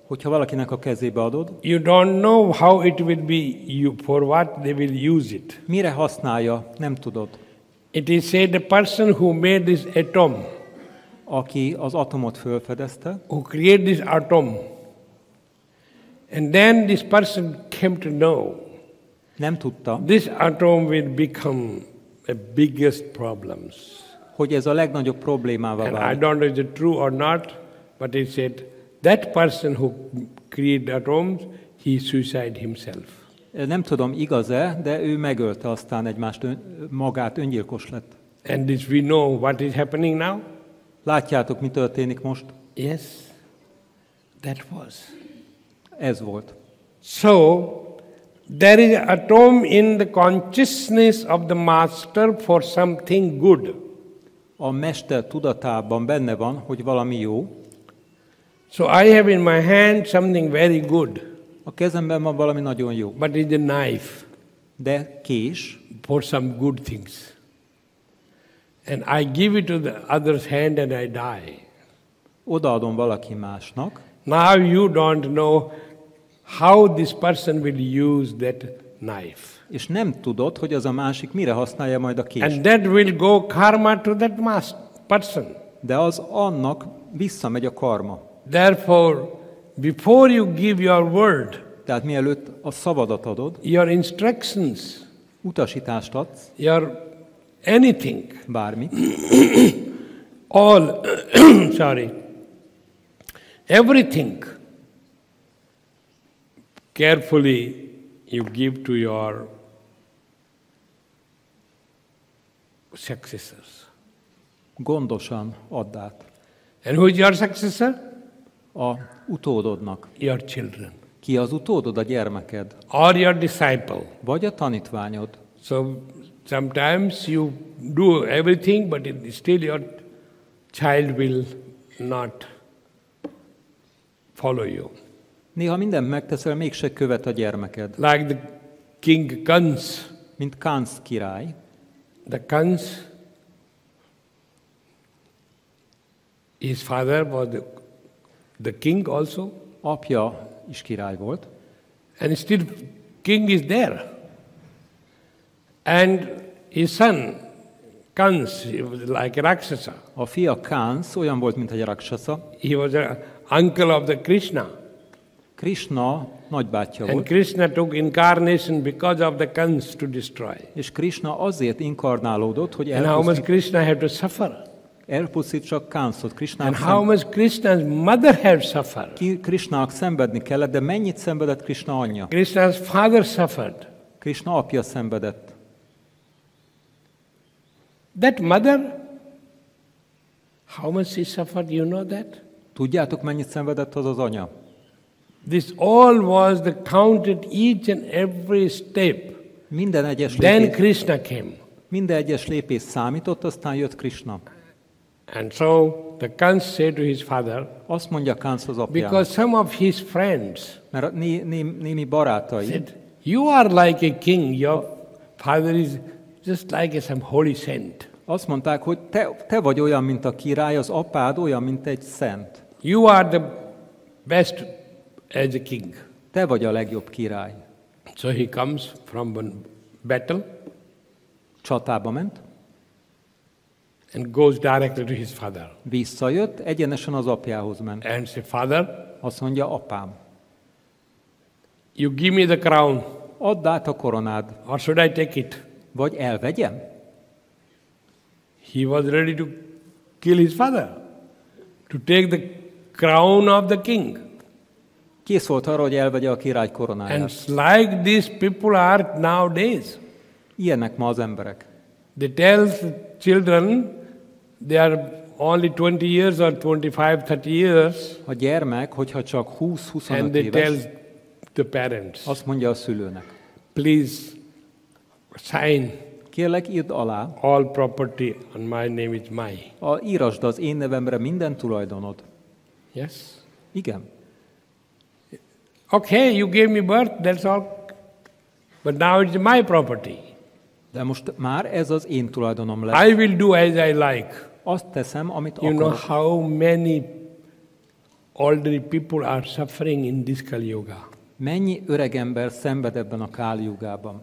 hogyha valakinek a kezébe adod, you don't know how it will be, for what they will use it. mire használja, nem tudod. It is said the person who made this atom, Aki az atomot felfedezte, who created this atom, and then this person came to know nem tudta, this atom will become the biggest problems. hogy ez a legnagyobb problémává And I válik. don't know if it's true or not, but it said that person who created atoms, he suicided himself. Nem tudom, igaz-e, de ő megölte aztán magát, öngyilkos lett. And this we know what is happening now? Látjátok, mi történik most? Yes, that was. Ez volt. So, there is an atom in the consciousness of the master for something good. A mester tudatában benne van, hogy valami jó. So I have in my hand something very good, A kezemben van valami nagyon jó. but it's a knife De kés, for some good things. And I give it to the other's hand and I die. odaadom valaki másnak, Now you don't know how this person will use that knife. és nem tudod, hogy az a másik mire használja majd a kést. And that will go karma to that person. De az annak visszamegy a karma. Therefore, before you give your word, Tehát mielőtt a szavadat adod, your instructions, utasítást adsz, your anything, bármit, all, everything, carefully you give to your successors. gondosan add át. And who is your successor? A utódodnak. Your children. Ki az utódod? A gyermeked. Or your disciple. Vagy a tanítványod. So sometimes you do everything, but still your child will not follow you. Néha mindent megteszel, mégse követ a gyermeked. Like the king Kans. Mint Kánsz király. The Kans, his father was the king also. Apja is király volt. And still king is there. And his son, Kans, he was like a Rakshasa. A fia Kánsz olyan volt, mint egy raksasa. He was an uncle of the Krishna. Krishna nagybátyja And volt. Krishna took incarnation because of the Kans to destroy. És Krishna azért inkarnálódott, hogy And how much Krishna had to suffer. elpusztítsa Kánszot. And how much Krishna's mother had suffered. Krishnának szenvedni kellett, de mennyit szenvedett Krishna anyja? Krishna's father suffered. Krishna apja szenvedett. That mother, how much she suffered, you know that? Tudjátok, mennyit szenvedett az az anya? This all was the counted each and every step. Minden egyes Then lépés, Krishna came. minden egyes lépés számított, aztán jött Krishna. And so the Kans said to his father, Azt mondja Kánsz az apjának, because some of his friends mert a némi barátai said, you are like a king, your father is just like some holy saint. azt mondták, hogy te vagy olyan, mint a király, az apád olyan, mint egy szent. You are the best as a king. Te vagy a legjobb király. So he comes from one battle Csatába ment, and goes directly to his father. visszajött, egyenesen az apjához ment. And say, Father, Azt mondja, apám, you give me the crown, add át a koronád, or should I take it? vagy elvegyem? He was ready to kill his father, to take the crown of the king. Kész volt arra, hogy elvegye a király And koronáját. like these people are nowadays. Ilyenek ma az emberek. They tell children, they are only 20 years or 25-30 years, A gyermek, hogyha csak and 20-25 they tell éves, the parents, azt mondja a szülőnek, please sign kérlek, írd alá, all property on my name is my. írasd az én nevemre minden tulajdonod. Yes? Igen. Okay, you gave me birth, that's all. But now it's my property. De most már ez az én tulajdonom lesz. I will do as I like. Azt teszem, amit You know akarok. how many elderly people are suffering in this Kali Yuga. Mennyi öreg ember szenved ebben a Káli Jugában?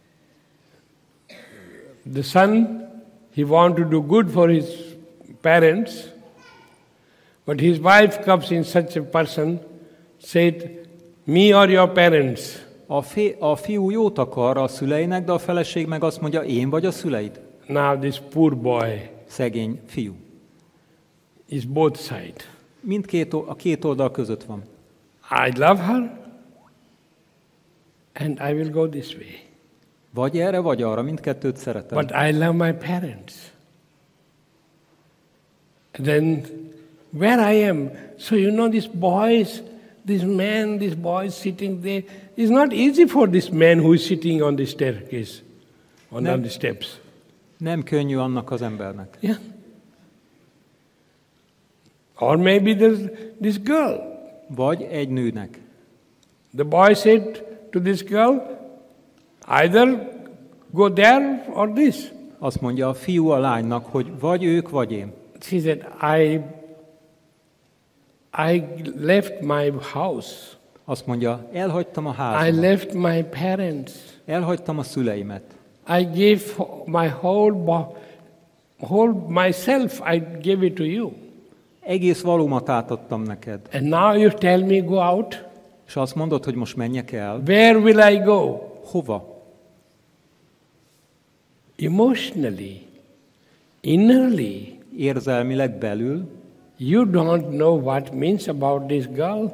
The son, he want to do good for his parents, but his wife comes in such a person, said, me or your parents. A fiú jót akar a szüleinek, de a feleség meg azt mondja, én vagy a szüleid? Now this poor boy Szegény fiú. is both side. A két oldal között van. I love her and I will go this way. Vagy erre, vagy arra, mindkettőt szeretem. But I love my parents. Then where I am, so you know these boys, this boy sitting there, it's not easy for this man who is sitting on the staircase, on the steps. Nem könnyű annak az embernek. Yeah. Or maybe there's this girl. Vagy egy nőnek. The boy said to this girl, either go there or this. Azt mondja a fiú a lánynak, hogy vagy ők, vagy én. She said, I left my house. Azt mondja, elhagytam a I házamat. left my parents. Elhagytam a szüleimet. I gave my whole myself, I gave it to you. Egész valómat átadtam neked. And now you tell me go out? És azt mondod, hogy most menjek el. Where will I go? Hova? Emotionally, innerly, Érzelmileg belül. you don't know what means about this girl.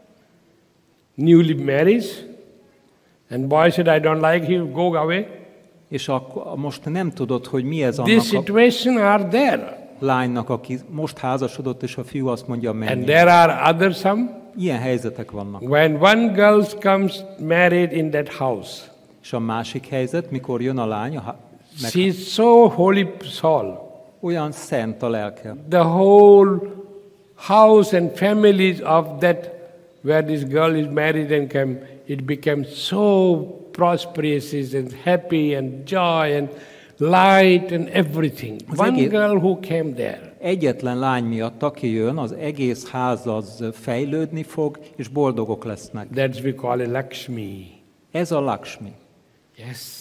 Newly married, and boy said, I don't like you, go away. És akkor most nem tudod, hogy mi ez This annak a situation are there. lánynak, aki most házasodott, és a fiú azt mondja, And menj. there are other some. Ilyen helyzetek vannak. When one girl comes married in that house, És a másik helyzet, mikor jön a lány, she is so holy soul. olyan szent a lelke. The whole house and families of that where this girl is married and came, it became so prosperous and happy and joy and light and everything. One girl who came there. Egyetlen lány miatt, aki jön, az egész ház az fejlődni fog, és boldogok lesznek. That's we call it Lakshmi. Ez a Lakshmi. Yes.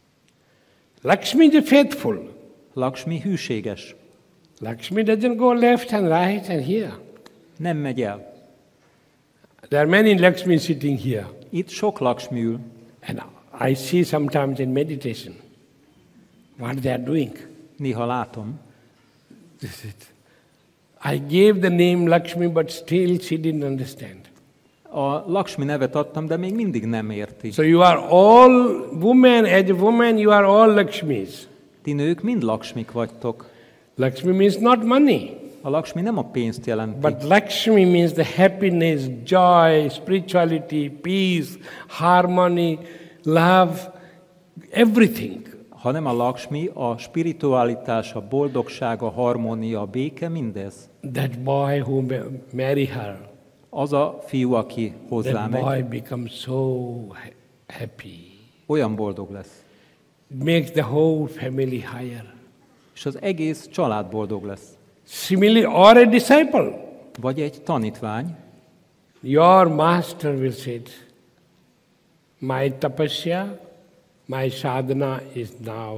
Lakshmi is faithful. Lakshmi hűséges. Lakshmi doesn't go left and right and here. Nem megy el. There are many Lakshmi sitting here. Itt sok Lakshmi ül. And I see sometimes in meditation what they are doing. Néha látom. This is it. I gave the name Lakshmi, but still she didn't understand. A Lakshmi nevet adtam, de még mindig nem érti. So you are all women, as a woman you are all Lakshmis. Ti nők mind Lakshmik vagytok. Lakshmi means not money. A Lakshmi nem a pénzt jelenti, But Lakshmi means the happiness, joy, spirituality, peace, harmony, love, everything. hanem a Lakshmi a spiritualitás, a boldogság, a harmónia, a béke, mindez. That boy who marry her, Az a fiú, aki hozzá that megy, boy becomes so happy. olyan boldog lesz. It makes the whole family higher. És az egész család boldog lesz. Similarly, or a disciple. Vagy egy tanítvány, Your master will say, my tapasya, my sadhana is now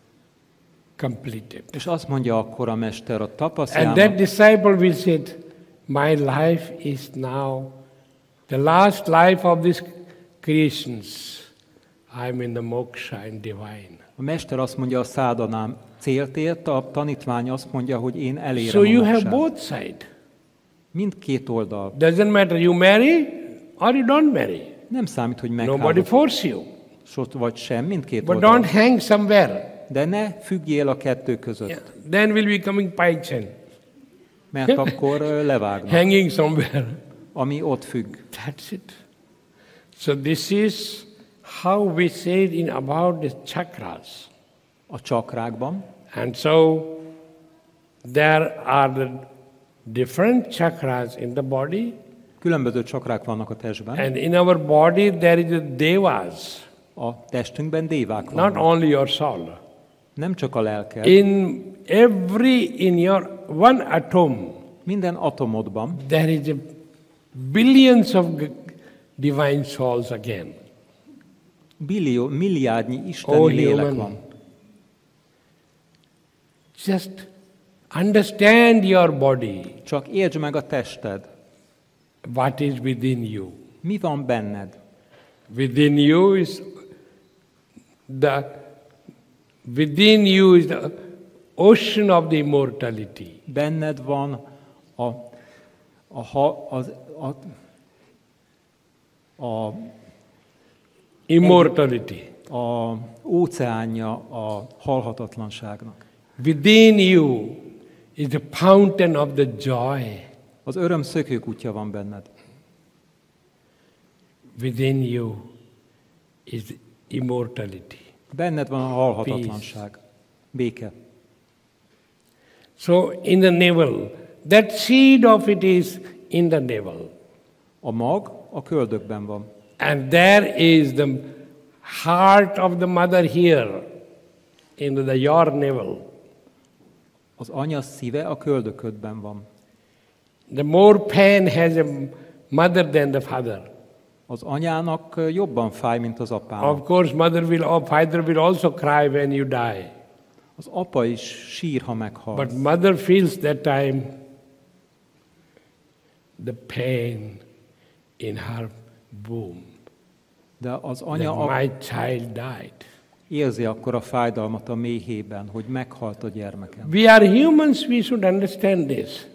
completed. és azt mondja akkor a mester a And that tapasztjának, disciple will say, my life is now the last life of these creations. I'm in the moksha and divine. a mester azt mondja, a szádanám célt ért, a tanítvány azt mondja, hogy én elérem So a you have moksát. both sides. Mindkét oldal. Doesn't matter you marry or you don't marry. Nem számít, hogy Nobody megházasodsz force you. vagy sem, mindkét But oldal. don't hang somewhere. De ne függjél a kettő között, Yeah. Then we'll be coming Paichen. mert akkor levágnak, Hanging somewhere. ami ott függ. That's it. So this is how we said in about the chakras. A csakrákban. And so there are the different chakras in the body, Különböző csakrák vannak a testben. and in our body there is a devas, A testünkben dévák not vannak. only your soul. Nem csak a lelked. In your one atom, Minden atomodban there is a billions of divine souls again. Milliárdnyi isteni lélek human. van. Just understand your body, Csak értsd meg a tested. what is within you. Mi van benned? Within you is the ocean of the immortality. Benned van Immortality. a óceánja a halhatatlanságnak. Within you is the fountain of the joy. Az öröm szökőkutya van benned. Within you is immortality. Benned van a halhatatlanság. Béke. So in the navel, that seed of it is in the navel. A mag a köldökben van. And there is the heart of the mother here, in your navel. Az anya szíve a köldöködben van. The more pain has a mother than the father. Az anyának jobban fáj, mint az apának. Of course, father will also cry when you die. Az apa is sír, ha meghal. But mother feels that time the pain in her womb. De az That anya my child died. érzi akkor a fájdalmat a méhében, hogy meghalt a gyermekem. We are humans, we should understand this.